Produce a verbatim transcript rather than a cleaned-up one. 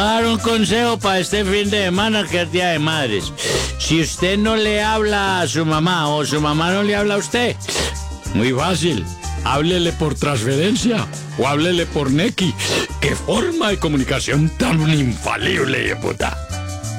dar un consejo para este fin de semana que es Día de Madres. Si usted no le habla a su mamá o su mamá no le habla a usted, muy fácil. Háblele por transferencia o háblele por Nequi. ¡Qué forma de comunicación tan infalible, puta!